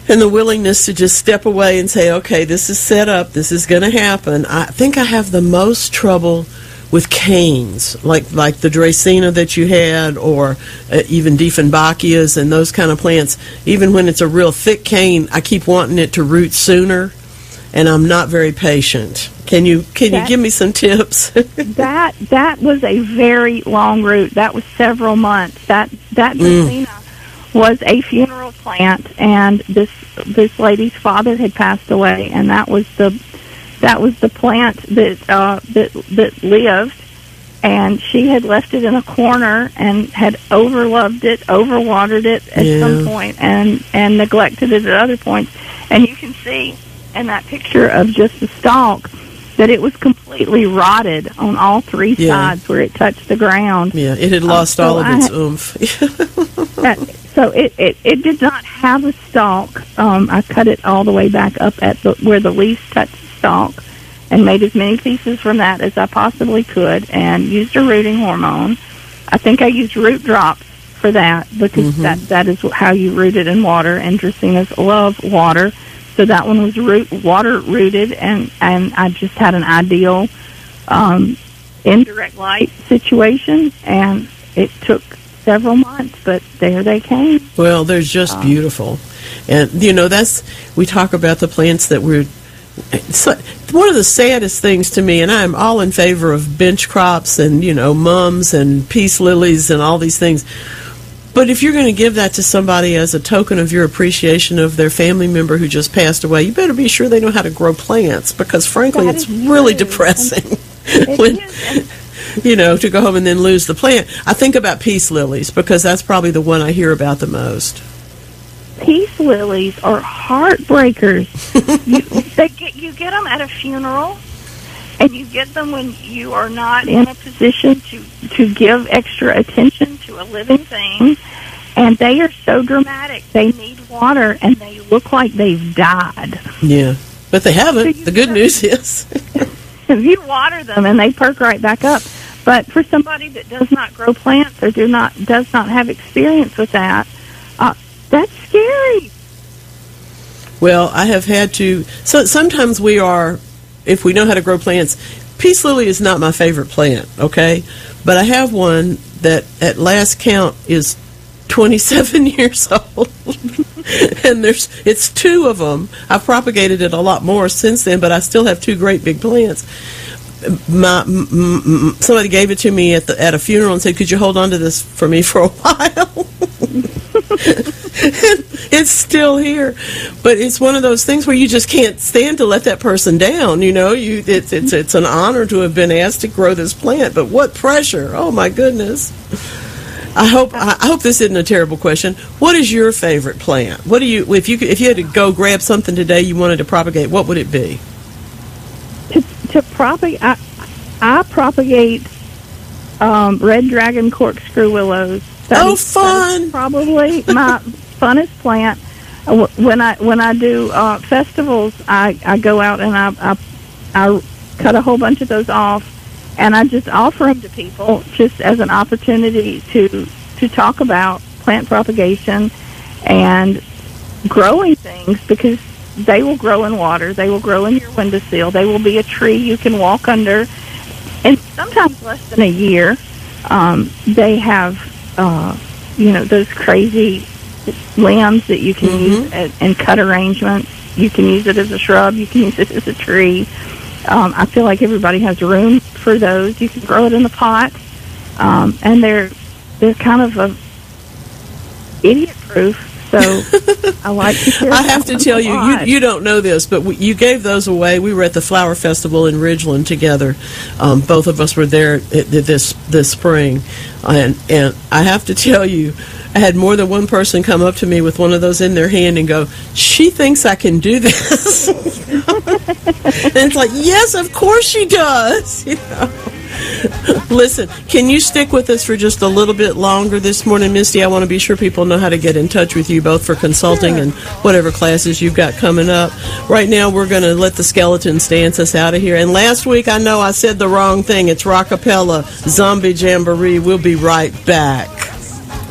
And the willingness to just step away and say, okay, this is set up, this is going to happen. I think I have the most trouble with canes, like the Dracaena that you had, or even Dieffenbachias and those kind of plants. Even when it's a real thick cane, I keep wanting it to root sooner, and I'm not very patient. Can you give me some tips? that was a very long root. That was several months. That Dracaena was a funeral plant, and this lady's father had passed away, and that was the plant that lived, and she had left it in a corner and had overloved it, overwatered it at some point, and neglected it at other points. And you can see in that picture of just the stalk that it was completely rotted on all three sides where it touched the ground. Yeah, it had lost all of its oomph. So it did not have a stalk. I cut it all the way back up at where the leaves touched the stalk, and made as many pieces from that as I possibly could, and used a rooting hormone. I think I used root drops for that, because that is how you root it in water, and Dracaenas love water. So that one was water rooted, and I just had an ideal indirect light situation, and it took several months, but there they came. Well, they're just beautiful. And, we talk about the plants that we're... one of the saddest things to me, and I'm all in favor of bench crops and, mums and peace lilies and all these things. But if you're going to give that to somebody as a token of your appreciation of their family member who just passed away, you better be sure they know how to grow plants, because, frankly, it's really depressing to go home and then lose the plant. I think about peace lilies, because that's probably the one I hear about the most. Peace lilies are heartbreakers. You get them at a funeral, and you get them when you are not in a position to give extra attention to a living thing, and they are so dramatic. They need water, and they look like they've died. Yeah, but they haven't. So the good news is you water them, and they perk right back up. But for somebody that does not grow plants or does not have experience with that, that's scary. Well, I have had to... So sometimes if we know how to grow plants... Peace lily is not my favorite plant, okay? But I have one that, at last count, is 27 years old. And it's two of them. I've propagated it a lot more since then, but I still have two great big plants. Somebody gave it to me at a funeral and said, could you hold on to this for me for a while? It's still here, but it's one of those things where you just can't stand to let that person down. It's an honor to have been asked to grow this plant, but what pressure! Oh my goodness! I hope this isn't a terrible question. What is your favorite plant? What do you if you had to go grab something today you wanted to propagate? What would it be? To propagate, I propagate red dragon corkscrew willows. Fun! That is probably my funnest plant. When I do festivals, I go out and I cut a whole bunch of those off, and I just offer them to people just as an opportunity to talk about plant propagation and growing things, because they will grow in water, they will grow in your windowsill, they will be a tree you can walk under, and sometimes less than a year. They have those crazy limbs that you can use and cut arrangements. You can use it as a shrub, you can use it as a tree. I feel like everybody has room for those. You can grow it in a pot, and they're kind of idiot-proof. So I like to share. I have to tell you don't know this, but you gave those away. We were at the Flower Festival in Ridgeland together. Both of us were there this spring, and I have to tell you, I had more than one person come up to me with one of those in their hand and go, "She thinks I can do this." And it's like, yes, of course she does. Listen, can you stick with us for just a little bit longer this morning, Misty? I want to be sure people know how to get in touch with you, both for consulting and whatever classes you've got coming up. Right now, we're going to let the Skeletons dance us out of here. And last week, I know I said the wrong thing. It's Rockapella Zombie Jamboree. We'll be right back.